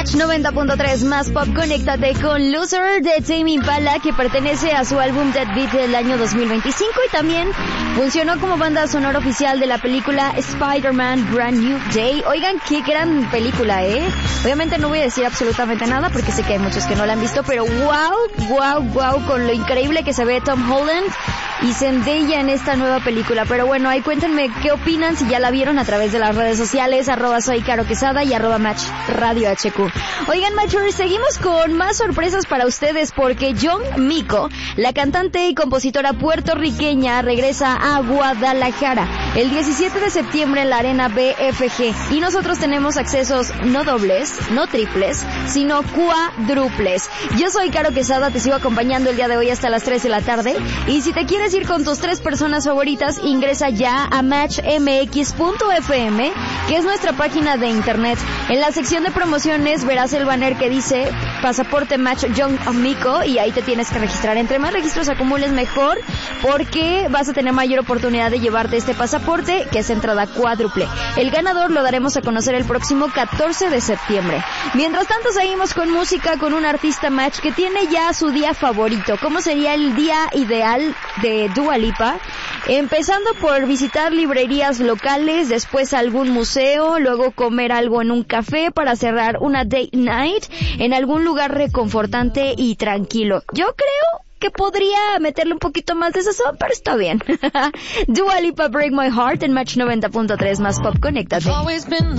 Match 90.3 más pop, conéctate con Loser de Tame Impala, que pertenece a su álbum Dead Beat del año 2025 y también funcionó como banda sonora oficial de la película Spider-Man Brand New Day. Oigan, qué gran película, Obviamente no voy a decir absolutamente nada porque sé que hay muchos que no la han visto, pero wow, con lo increíble que se ve Tom Holland y Zendaya en esta nueva película. Pero bueno, ahí cuéntenme qué opinan, si ya la vieron a través de las redes sociales, @soy Caro Quesada y @Match Radio HQ. Oigan, Matchers, seguimos con más sorpresas para ustedes porque Young Miko, la cantante y compositora puertorriqueña, regresa a Guadalajara el 17 de septiembre en la Arena BFG. Y nosotros tenemos accesos no dobles, no triples, sino cuádruples. Yo soy Caro Quesada, te sigo acompañando el día de hoy hasta las 3 de la tarde. Y si te quieres ir con tus 3 personas favoritas, ingresa ya a matchmx.fm, que es nuestra página de internet. En la sección de promociones verás el banner que dice Pasaporte Match Young Miko y ahí te tienes que registrar. Entre más registros acumules mejor, porque vas a tener mayor oportunidad de llevarte este pasaporte, que es entrada cuádruple. El ganador lo daremos a conocer el próximo 14 de septiembre. Mientras tanto, seguimos con música con un artista Match que tiene ya su día favorito. ¿Cómo sería el día ideal de Dua Lipa? Empezando por visitar librerías locales, después algún museo, luego comer algo en un café para cerrar una date night en algún lugar reconfortante y tranquilo. Yo creo que podría meterle un poquito más de sazón, pero está bien. Dua Lipa, Break My Heart en Match 90.3 más pop, conéctate.